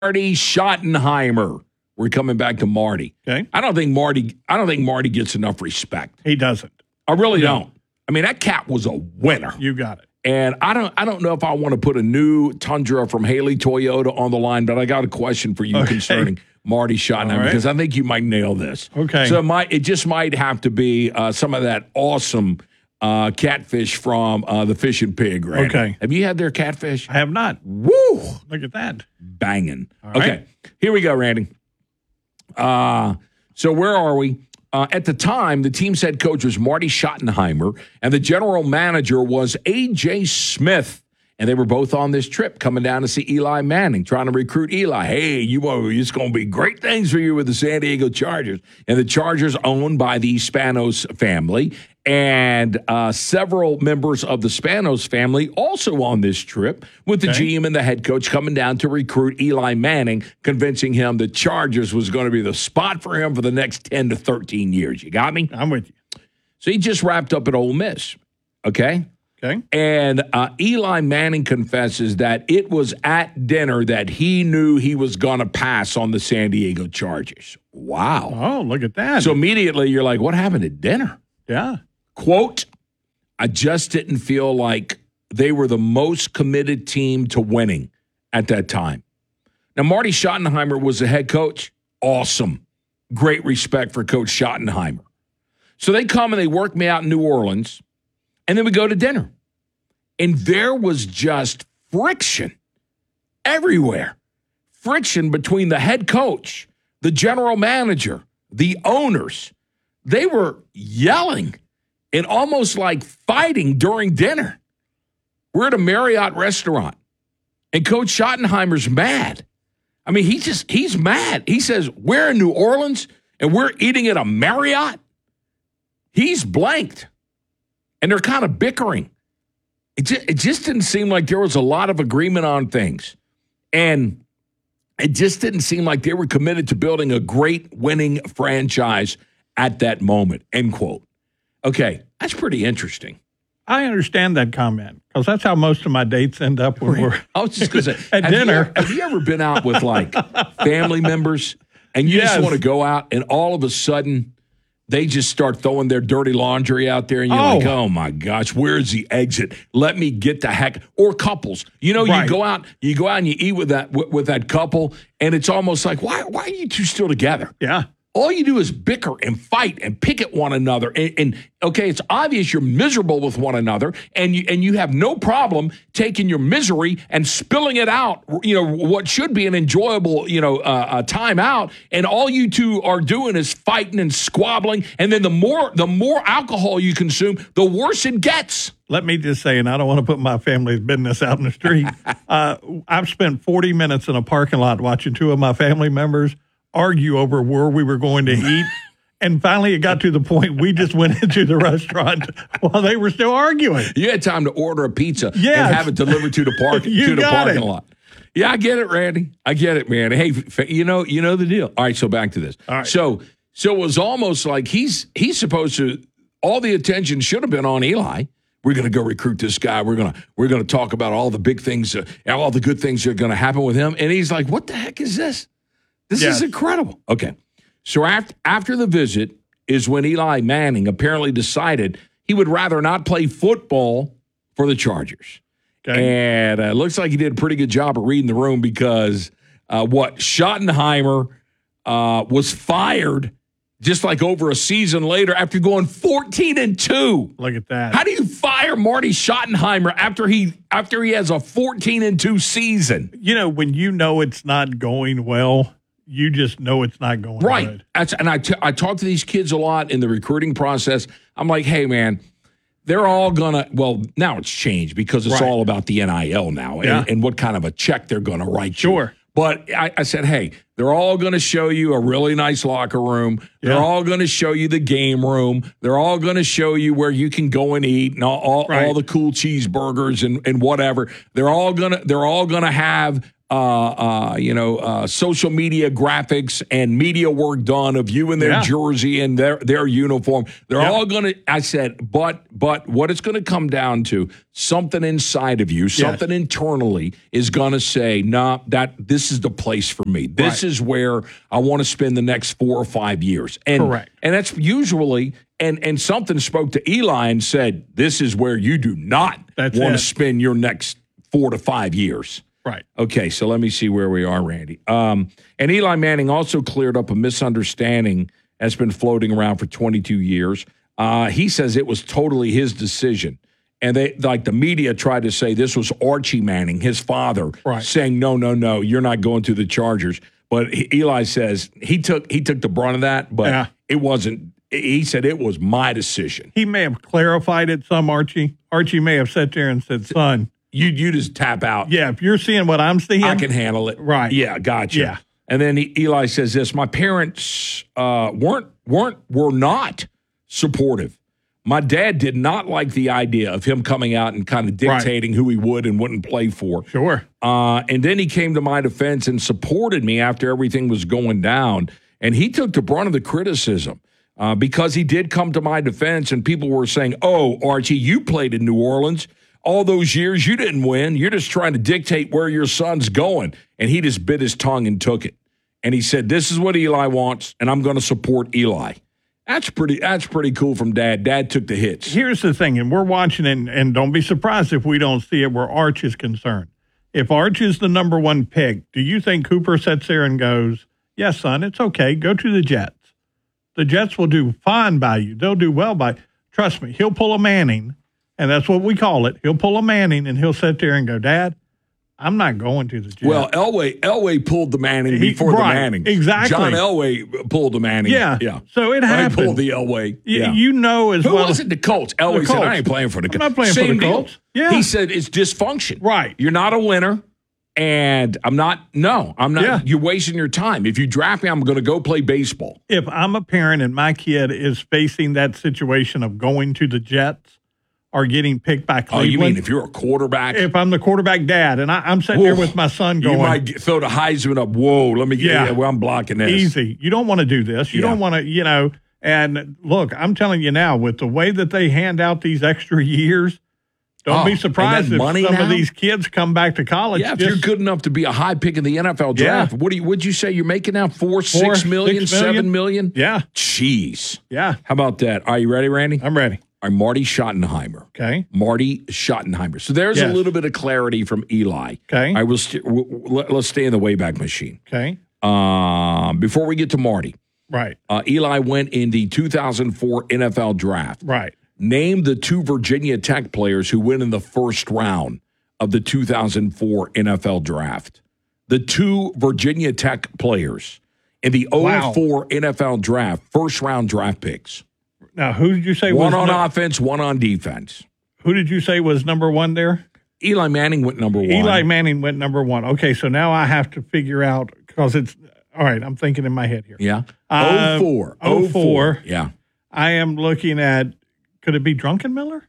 Marty Schottenheimer. We're coming back to Marty. Okay. I don't think Marty gets enough respect. He doesn't. I really don't. I mean, that cat was a winner. You got it. And I don't know if I want to put a new Tundra from Haley Toyota on the line, but I got a question for you concerning Marty Schottenheimer because I think you might nail this. Okay. So it just might have to be some of that awesome catfish from the Fish and Pig, right? Okay. Have you had their catfish? I have not. Woo! Look at that. Banging. All right. Okay. Here we go, Randy. So where are we? At the time, the team's head coach was Marty Schottenheimer, and the general manager was A.J. Smith. And they were both on this trip coming down to see Eli Manning, trying to recruit Eli. Hey, it's going to be great things for you with the San Diego Chargers. And the Chargers owned by the Spanos family. And several members of the Spanos family also on this trip with the GM and the head coach coming down to recruit Eli Manning, convincing him the Chargers was going to be the spot for him for the next 10 to 13 years. You got me? I'm with you. So he just wrapped up at Ole Miss, okay? Okay. And Eli Manning confesses that it was at dinner that he knew he was going to pass on the San Diego Chargers. Wow. Oh, look at that. So immediately you're like, what happened at dinner? Yeah. Quote, I just didn't feel like they were the most committed team to winning at that time. Now, Marty Schottenheimer was the head coach. Awesome. Great respect for Coach Schottenheimer. So they come and they work me out in New Orleans. And then we go to dinner. And there was just friction everywhere. Friction between the head coach, the general manager, the owners. They were yelling and almost like fighting during dinner. We're at a Marriott restaurant, and Coach Schottenheimer's mad. I mean, he's mad. He says, we're in New Orleans, and we're eating at a Marriott? He's blanked. And they're kind of bickering. It just didn't seem like there was a lot of agreement on things. And it just didn't seem like they were committed to building a great winning franchise at that moment, end quote. Okay, that's pretty interesting. I understand that comment because that's how most of my dates end up when we're I was just going to say, at dinner. Have you ever been out with like family members and you just want to go out and all of a sudden they just start throwing their dirty laundry out there, and you're like, oh, my gosh, where's the exit? Let me get the heck. Or couples. You know, you go out and you eat with that couple, and it's almost like, why are you two still together? Yeah. All you do is bicker and fight and pick at one another. And okay, it's obvious you're miserable with one another, and you have no problem taking your misery and spilling it out, what should be an enjoyable, time out. And all you two are doing is fighting and squabbling. And then the more alcohol you consume, the worse it gets. Let me just say, and I don't want to put my family's business out in the street. I've spent 40 minutes in a parking lot watching two of my family members argue over where we were going to eat. And finally, it got to the point we just went into the restaurant while they were still arguing. You had time to order a pizza and have it delivered to the parking lot. Yeah, I get it, Randy. I get it, man. Hey, you know the deal. All right, so back to this. All right. So it was almost like he's supposed to. All the attention should have been on Eli. We're going to go recruit this guy. We're going to talk about all the big things, all the good things that are going to happen with him. And he's like, "What the heck is this? This is incredible." Okay. So after the visit is when Eli Manning apparently decided he would rather not play football for the Chargers. Okay. And it looks like he did a pretty good job of reading the room because Schottenheimer was fired just like over a season later after going 14-2. Look at that. How do you fire Marty Schottenheimer after he has a 14-2 season? When you know it's not going well, you just know it's not going good. And I talk to these kids a lot in the recruiting process. I'm like, hey, man, they're all going to – well, now it's changed because it's all about the NIL now and what kind of a check they're going to write you. But I said, hey, they're all going to show you a really nice locker room. They're all going to show you the game room. They're all going to show you where you can go and eat and all the cool cheeseburgers and whatever. They're all going to have social media graphics and media work done of you in their jersey and their uniform. They're all going to, I said, but what it's going to come down to, something inside of you, something internally is going to say, this is the place for me. This is where I want to spend the next 4 or 5 years. And, correct. And that's usually, and something spoke to Eli and said, this is where you do not want to spend your next 4 to 5 years. Right. Okay, so let me see where we are, Randy. And Eli Manning also cleared up a misunderstanding that's been floating around for 22 years. He says it was totally his decision. And the media tried to say this was Archie Manning, his father, saying, no, you're not going to the Chargers. But Eli says he took the brunt of that, but it wasn't. He said it was my decision. He may have clarified it some, Archie. Archie may have sat there and said, son, You just tap out. Yeah, if you're seeing what I'm seeing, I can handle it. Right. Yeah, gotcha. Yeah. And then Eli says this: my parents were not supportive. My dad did not like the idea of him coming out and kind of dictating who he would and wouldn't play for. Sure. And then he came to my defense and supported me after everything was going down. And he took the brunt of the criticism. Because he did come to my defense, and people were saying, "Oh, Archie, you played in New Orleans. All those years, you didn't win. You're just trying to dictate where your son's going." And he just bit his tongue and took it. And he said, "This is what Eli wants, and I'm going to support Eli." That's pretty cool from Dad. Dad took the hits. Here's the thing, and we're watching it, and don't be surprised if we don't see it where Arch is concerned. If Arch is the number one pick, do you think Cooper sits there and goes, "Yes, son, it's okay. Go to the Jets. The Jets will do fine by you. They'll do well by you. Trust me, he'll pull a Manning, and that's what we call it. He'll pull a Manning, and he'll sit there and go, Dad, I'm not going to the Jets." Well, Elway pulled the Manning before the Manning. Exactly. John Elway pulled the Manning. Yeah. So it happened. I pulled the Elway. Yeah. You know as Who well. was it? The Colts. Elway said, "I ain't playing for the Colts." I'm not playing for the Colts. Yeah. He said it's dysfunction. Right. You're not a winner. And I'm not. Yeah. You're wasting your time. If you draft me, I'm going to go play baseball. If I'm a parent and my kid is facing that situation of going to the Jets or getting picked by Cleveland. Oh, you mean if you're a quarterback? If I'm the quarterback dad and I'm sitting there with my son going. You might throw the Heisman up. Whoa, let me get it. Well, I'm blocking this. Easy. You don't want to do this. You don't want to, And look, I'm telling you now, with the way that they hand out these extra years, don't be surprised if some of these kids come back to college. Yeah, if you're good enough to be a high pick in the NFL draft, would you say you're making now? 6 million, 7 million? Yeah. Jeez. Yeah. How about that? Are you ready, Randy? I'm ready. All right, Marty Schottenheimer. Okay. Marty Schottenheimer. So there's a little bit of clarity from Eli. Okay. Let's stay in the Wayback Machine. Okay. Before we get to Marty. Right. Eli went in the 2004 NFL draft. Right. Name the 2 Virginia Tech players who went in the first round of the 2004 NFL draft. The 2 Virginia Tech players in the 04 NFL draft, first round draft picks. Now, who did you say was one on offense, one on defense? Who did you say was number 1 there? Eli Manning went number 1. Eli Manning went number 1. Okay, so now I have to figure out, because it's, all right, I'm thinking in my head here. Yeah. 04. Yeah. I am looking at, could it be Druckenmiller?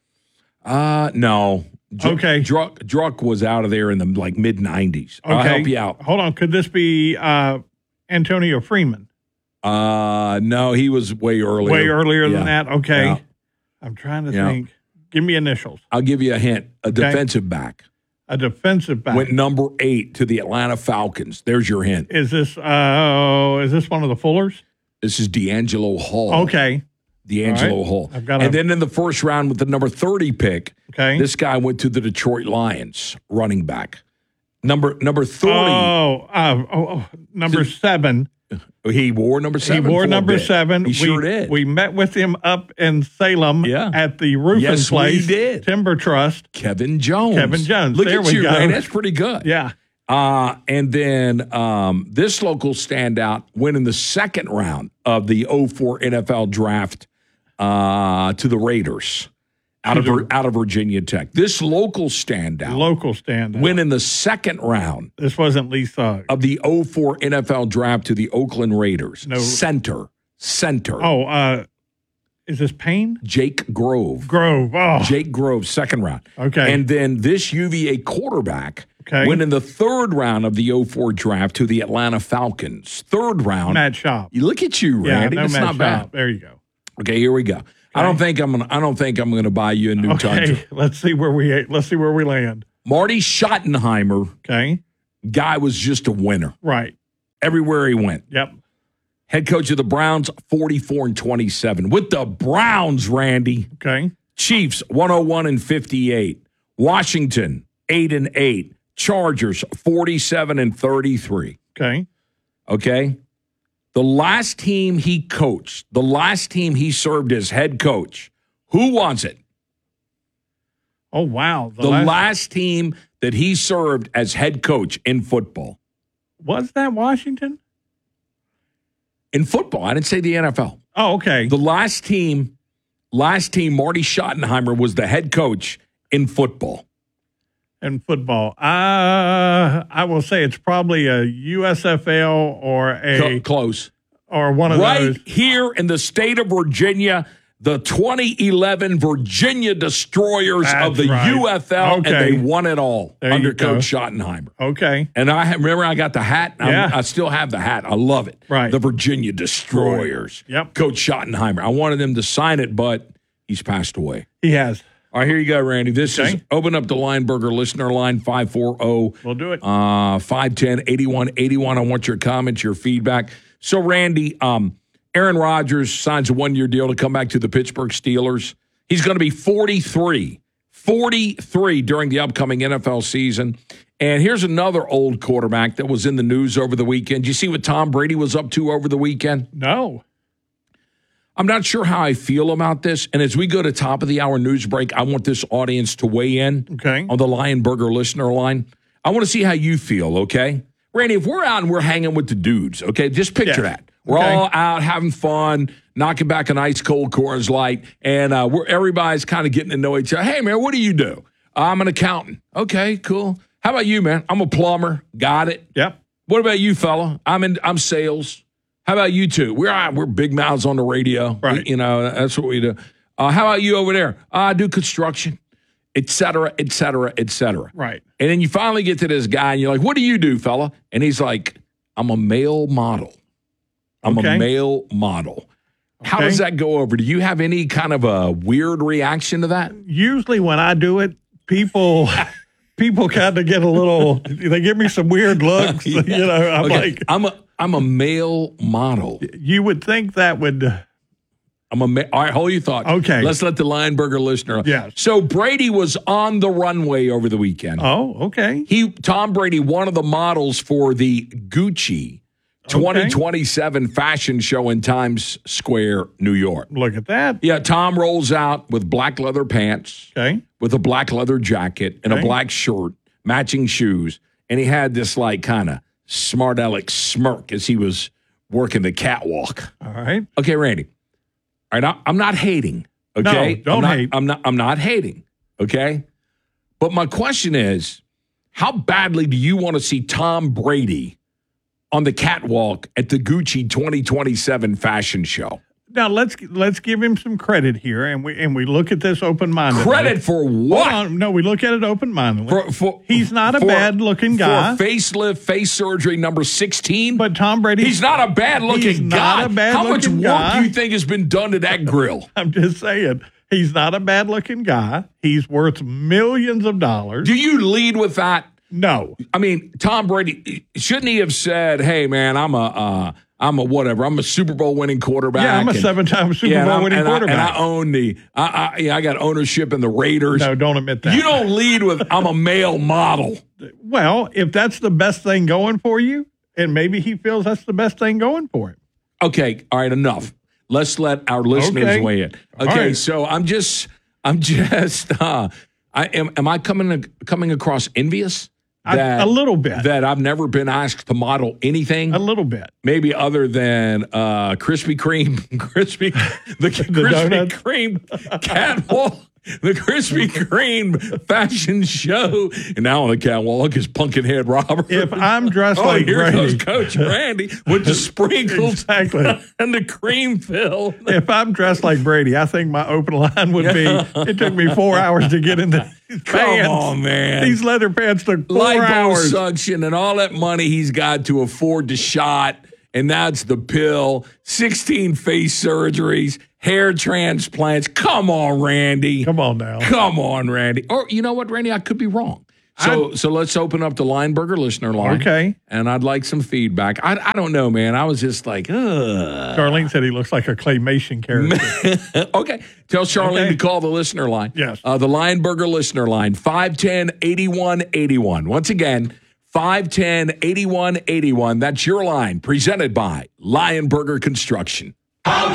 No. Okay. Druck was out of there in the mid-90s. Okay. I'll help you out. Hold on. Could this be Antonio Freeman? No, he was way earlier. Way earlier than that? Okay. Yeah. I'm trying to think. Give me initials. I'll give you a hint. Defensive back. A defensive back. Went number 8 to the Atlanta Falcons. There's your hint. Is this one of the Fullers? This is D'Angelo Hall. Okay. D'Angelo Hall. And then in the first round with the number 30 pick, this guy went to the Detroit Lions, running back. Number 30. Number 7. He wore number 7. He wore number 7. He sure did. We met with him up in Salem at the roofing place. Yes, we did. Timber Trust. Kevin Jones. Look there at you, go. Ray. That's pretty good. Yeah. And then this local standout went in the second round of the 04 NFL draft to the Raiders out of Virginia Tech. This local standout went in the second round. This wasn't Lee Suggs. Of the 04 NFL draft to the Oakland Raiders. No. Center. Oh, is this Payne? Jake Grove. Oh. Jake Grove, second round. Okay. And then this UVA quarterback Okay. went in the third round of the 04 draft to the Atlanta Falcons. Third round. Matt Schaub. You look at you, Randy. Yeah, That's Matt not Schaub. bad. There you go. Okay, here we go. I don't think I'm gonna buy you a new Tundra. Let's see where we land. Marty Schottenheimer, Okay. guy was just a winner Right. everywhere he went. Yep. Head coach of the Browns, 44-27. With the Browns, Randy. Okay. Chiefs, 101-58. Washington, 8-8. Chargers, 47-33. Okay. Okay? The last team he coached, the last team he served as head coach, who was it? Oh, wow. The last team that he served as head coach in football. Was that Washington? In football. I didn't say the NFL. Oh, okay. The last team, Marty Schottenheimer was the head coach in football. In football. I will say it's probably a USFL or Close. or one of those. Right here in the state of Virginia, the 2011 Virginia Destroyers of the right. UFL, Okay. and they won it all There under you go. Coach Schottenheimer. Okay. And I remember I got the hat. Yeah. I still have the hat. I love it. Right. The Virginia Destroyers. Yep. Coach Schottenheimer. I wanted him to sign it, but he's passed away. He has. All right, here you go, Randy. This is Okay. open up the Lineburger listener line 540 We'll do it. 510-8181. I want your comments, your feedback. So, Randy, Aaron Rodgers signs a one-year deal to come back to the Pittsburgh Steelers. He's going to be 43 during the upcoming NFL season. And here's another old quarterback that was in the news over the weekend. Did you see what Tom Brady was up to over the weekend? No. I'm not sure how I feel about this. And as we go to top of the hour news break, I want this audience to weigh in Okay. on the Lionburger listener line. I want to see how you feel, okay? Randy, if we're out and we're hanging with the dudes, okay, just picture that. We're all out having fun, knocking back an ice cold Coors Light, and everybody's kind of getting to know each other. Hey, man, what do you do? I'm an accountant. Okay, cool. How about you, man? I'm a plumber. Got it. Yep. What about you, fella? I'm sales. How about you two? We're big mouths on the radio. Right. That's what we do. How about you over there? I do construction, et cetera, et cetera, et cetera. Right. And then you finally get to this guy, and you're like, what do you do, fella? And he's like, I'm a male model. I'm a male model. How does that go over? Do you have any kind of a weird reaction to that? Usually when I do it, people kind of get a little, they give me some weird looks. I'm like, I'm a male model. you would think that would. All right, hold your thought. Okay. Let's let the Lineburger listener. Yes. So Brady was on the runway over the weekend. Oh, okay. Tom Brady, one of the models for the Gucci 2027 fashion show in Times Square, New York. Look at that. Yeah, Tom rolls out with black leather pants, Okay. with a black leather jacket and a Okay. black shirt, matching shoes, and he had this like kind of smart aleck smirk as he was working the catwalk. All right. Okay, Randy. All right, I'm not hating. Okay, No, don't hate. I'm not hating. Okay, but my question is, how badly do you want to see Tom Brady on the catwalk at the Gucci 2027 fashion show? Now let's give him some credit here, and we look at this open-mindedly. Credit for what? No, we look at it open-mindedly. He's not a bad-looking guy. For facelift, face surgery number 16. But Tom Brady, He's not a bad-looking guy. not a bad-looking How much work guy. do you think has been done to that grill? I'm just saying, he's not a bad-looking guy. He's worth millions of dollars. Do you lead with that? No. I mean, Tom Brady, shouldn't he have said, hey, man, I'm a whatever. I'm a Super Bowl winning quarterback. Yeah, I'm a seven-time Super Bowl winning quarterback. And I own I got ownership in the Raiders. No, don't admit that. You don't lead with, I'm a male model. Well, if that's the best thing going for you, and maybe he feels that's the best thing going for him. Okay, all right, enough. Let's let our listeners weigh in. Okay, right. so am I coming across envious? A little bit. That I've never been asked to model anything. A little bit. Maybe other than Krispy Kreme, the Krispy donuts. Kreme catwalk. The Krispy Kreme fashion show. And now on the catwalk is Pumpkinhead Robert. If I'm dressed like here Brady, goes Coach Randy with the sprinkles exactly. and the cream fill. If I'm dressed like Brady, I think my open line would be, it took me 4 hours to get into these Come pants. on, man. These leather pants took 4 hours. Liposuction and all that money he's got to afford the shot. And that's the pill. 16 face surgeries, hair transplants. Come on, Randy. Come on now. Come on, Randy. Or you know what, Randy? I could be wrong. So let's open up the Lineburger listener line. Okay. And I'd like some feedback. I don't know, man. I was just like, ugh. Charlene said he looks like a claymation character. Okay. Tell Charlene to call the listener line. Yes. The Lineburger listener line, 510-8181. Once again, 510-8181. That's your line, presented by Lineburger Construction.